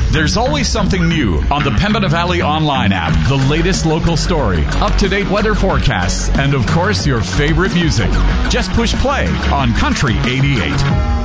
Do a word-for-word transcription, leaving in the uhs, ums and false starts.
There's always something new on the Pembina Valley Online app. The latest local story, up-to-date weather forecasts, and of course your favorite music. Just push play on Country eighty-eight.